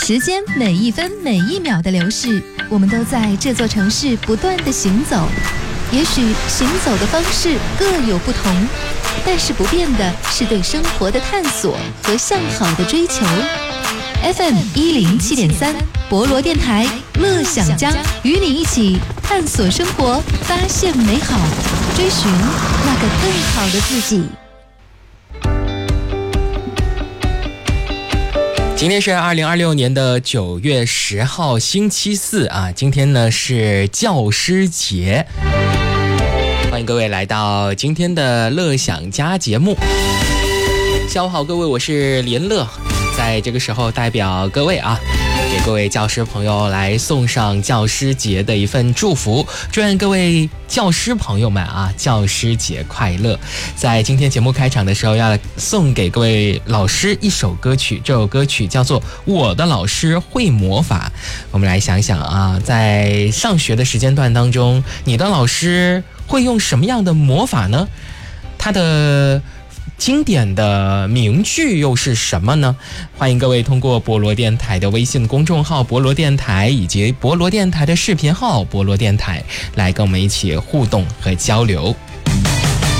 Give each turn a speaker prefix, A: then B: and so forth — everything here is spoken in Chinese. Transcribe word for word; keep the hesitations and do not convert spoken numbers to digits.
A: 时间每一分每一秒的流逝，我们都在这座城市不断的行走。也许行走的方式各有不同，但是不变的是对生活的探索和向好的追求。F M 一零七点三，博罗电台，乐享家，与你一起探索生活，发现美好，追寻那个更好的自己。
B: 今天是二零二六年的九月十号，星期四啊。今天呢是教师节，欢迎各位来到今天的乐享家节目。下午好，各位，我是连乐，在这个时候代表各位啊，给各位教师朋友来送上教师节的一份祝福，祝愿各位教师朋友们啊，教师节快乐。在今天节目开场的时候，要送给各位老师一首歌曲，这首歌曲叫做《我的老师会魔法》。我们来想想啊，在上学的时间段当中，你的老师会用什么样的魔法呢？他的经典的名句又是什么呢？欢迎各位通过博罗电台的微信公众号博罗电台，以及博罗电台的视频号博罗电台，来跟我们一起互动和交流。